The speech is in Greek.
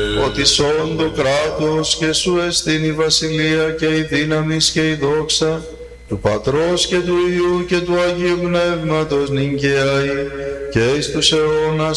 ότι σών το κράτος και σου εστίν η βασιλεία και η δύναμις και η δόξα του Πατρός και του Υιού και του Αγίου Πνεύματος νυν και αεί και εις τους αιώνας